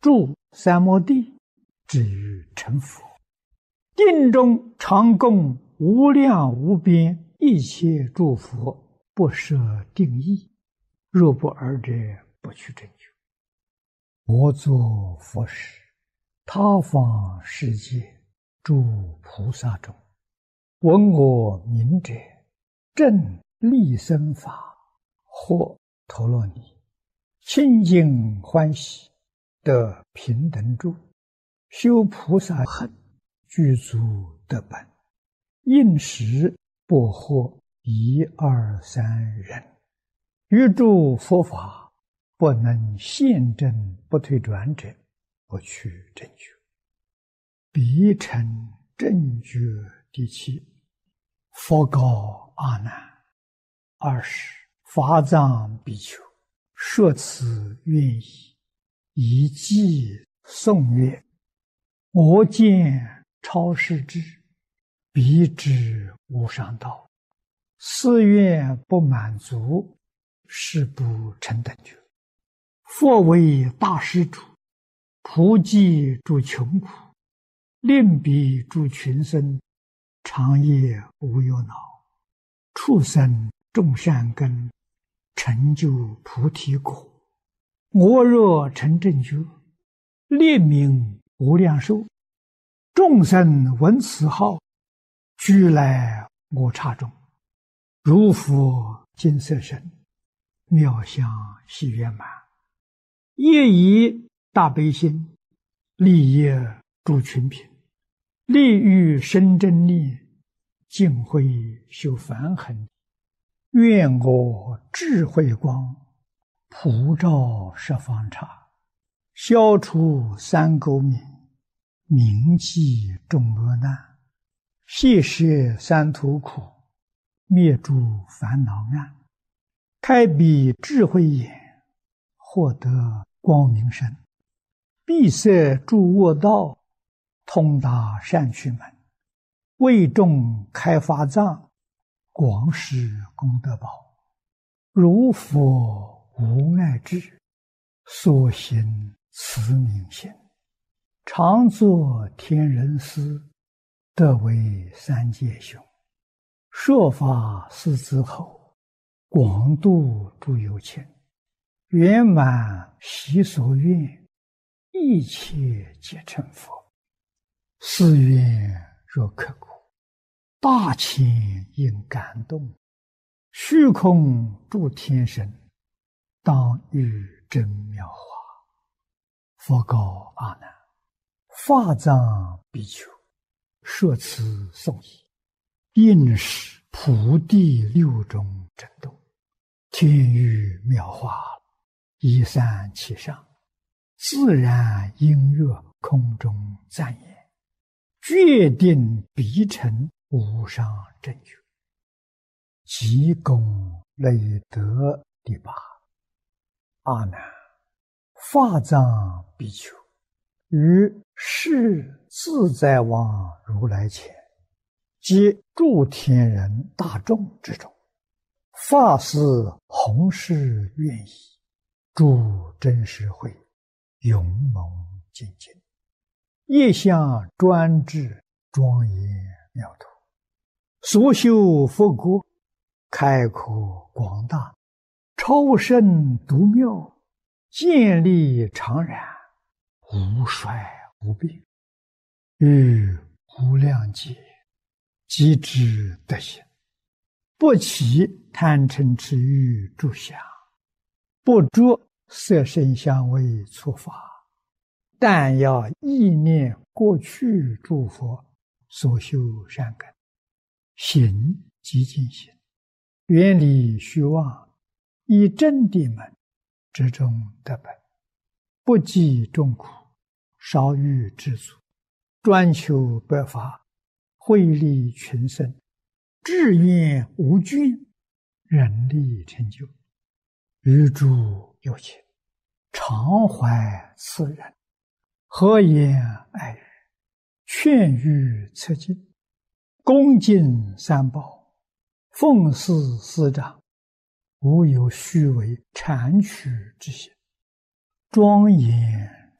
住三摩地，至于成佛。定中常供无量无边一切诸佛，不设定义。若不尔者，不去正觉。我作佛时，他方世界诸菩萨中，闻我名者，正利生法，或陀罗尼，清净欢喜，得平等住，修菩萨行，具足得本，应时不获一二三人。于诸佛法不能现证不退转者，不去正觉。彼成正觉第七。佛告阿难：20法藏比丘，说此愿意，以偈颂曰：我见超世智，彼知无上道，誓愿不满足，是不成等觉。佛为大施主，普济诸穷苦，令彼诸群生，长夜无忧恼，畜生种善根，成就菩提果。我若成正觉，列名无量寿，众生闻此号，俱来我刹中，如佛金色身，妙相喜圆满，业以大悲心，利益诸群品，利欲生真力，净慧修梵行。愿我智慧光，普照十方刹，消除三垢冥，铭记众恶难，悉摄三途苦，灭诸烦恼暗，开彼智慧眼，获得光明身，闭塞诸恶道，通达善趣门，为众开法藏，广施功德宝。如佛无碍智，所行慈悯心，常作天人师，得为三界雄。说法四之后，广度诸有情，圆满习所愿，一切皆成佛。是愿若刻骨，大千应感动，虚空诸天神，当遇真妙法。佛告阿难：法藏比丘，说此颂已，应是菩提六种震动，天雨妙法，一散其上，自然音乐空中赞言，决定必成无上正觉。即功累德第八。阿难，法藏比丘，于世自在王如来前，及诸天人大众之中，发誓弘誓愿意，诸真实会，勇猛精进，业相专制，庄严妙土，所修佛国，开阔广大，超胜独妙，建立常然，无衰无变，于无量劫即知德行，不起贪嗔痴欲诸想，不着色声香味触法，但要意念过去诸佛所修善根，行即净行，远离虚妄，以真谛门之中得本，不计众苦，少欲知足，专求百法，惠利群生，志愿无倦，人力成就。于诸有情，常怀慈仁，和颜爱语，劝喻策进，恭敬三宝，奉事师长，无有虚伪谄曲之心，庄严